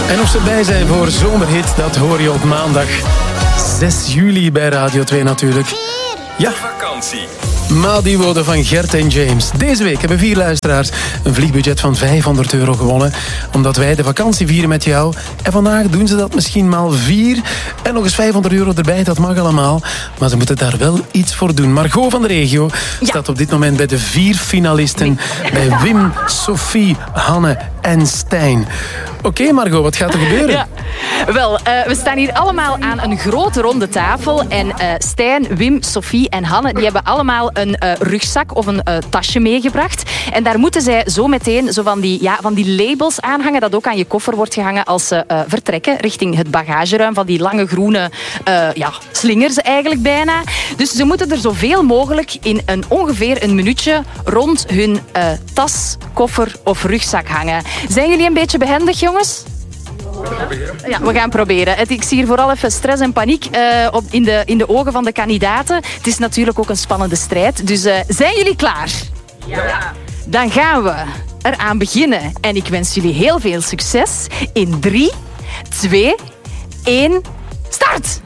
En of ze bij zijn voor Zomerhit, dat hoor je op maandag 6 juli bij Radio 2 natuurlijk. Ja. Vakantie. Maar die woorden van Gert en James. Deze week hebben 4 luisteraars een vliegbudget van €500 gewonnen. Omdat wij de vakantie vieren met jou. En vandaag doen ze dat misschien maal 4. En nog eens €500 erbij, dat mag allemaal. Maar ze moeten daar wel iets voor doen. Margot van de regio staat op dit moment bij de 4 finalisten. Bij Wim, Sophie, Hanne en Stijn. Oké, Margot, wat gaat er gebeuren? Ja. Wel, we staan hier allemaal aan een grote ronde tafel. En Stijn, Wim, Sophie en Hanne die hebben allemaal een rugzak of een tasje meegebracht. En daar moeten zij zo meteen van die labels aanhangen, dat ook aan je koffer wordt gehangen als ze vertrekken richting het bagageruim. Van die lange groene slingers eigenlijk bijna. Dus ze moeten er zoveel mogelijk in ongeveer een minuutje rond hun tas, koffer of rugzak hangen. Zijn jullie een beetje behendig, jongens? Ja, we gaan proberen. Ik zie hier vooral even stress en paniek in de ogen van de kandidaten. Het is natuurlijk ook een spannende strijd. Dus zijn jullie klaar? Ja. Dan gaan we eraan beginnen. En ik wens jullie heel veel succes. In 3, 2, 1, start!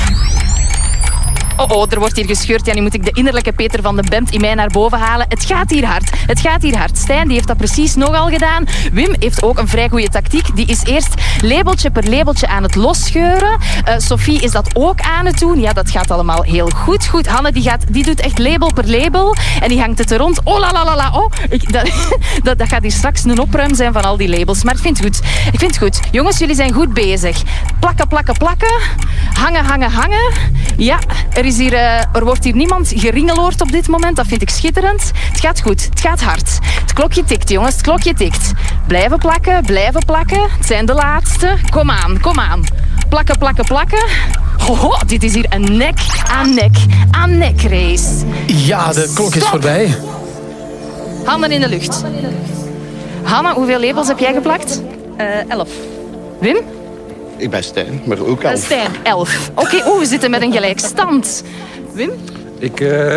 Oh, er wordt hier gescheurd. Ja, nu moet ik de innerlijke Peter van den Bemt in mij naar boven halen. Het gaat hier hard. Het gaat hier hard. Stijn die heeft dat precies nogal gedaan. Wim heeft ook een vrij goede tactiek. Die is eerst labeltje per labeltje aan het losscheuren. Sophie is dat ook aan het doen. Ja, dat gaat allemaal heel goed. Hanne die doet echt label per label. En die hangt het er rond. Oh, la la la la. Oh, dat gaat hier straks een opruim zijn van al die labels. Maar ik vind het goed. Jongens, jullie zijn goed bezig. Plakken. Hangen. Ja, er wordt hier niemand geringeloord op dit moment. Dat vind ik schitterend. Het gaat goed. Het gaat hard. Het klokje tikt, jongens. Het klokje tikt. Blijven plakken. Het zijn de laatste. Kom aan. Plakken. Oh, dit is hier een nek-aan-nek race. Ja, de klok is voorbij. Handen in de lucht. Hanne, hoeveel labels heb jij geplakt? 11. Wim? Ik ben Stijn, maar ook 11. Stijn, 11. Oké, we zitten met een gelijkstand. Wim? Ik,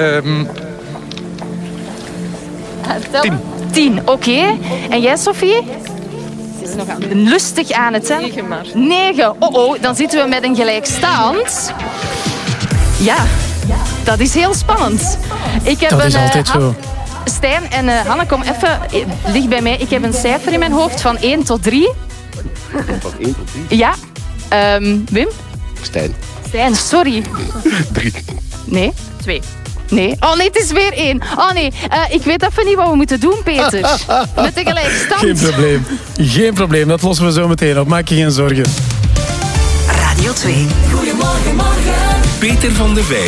10. 10, oké. En jij, Sophie? Het is nog lustig aan het tellen. 9 maar. 9. Oh, dan zitten we met een gelijkstand. Ja, dat is heel spannend. Dat is altijd zo. Stijn en Hanne, kom even dicht bij mij. Ik heb een cijfer in mijn hoofd van 1 tot 3. Van 1 tot 3? Ja. Wim? Stijn, sorry. 3. Nee. 2. Nee. Oh nee, het is weer 1. Oh nee, ik weet even niet wat we moeten doen, Peter. Met de gelijkstand. Geen probleem, dat lossen we zo meteen op. Maak je geen zorgen. Radio 2. Peter van de Wij.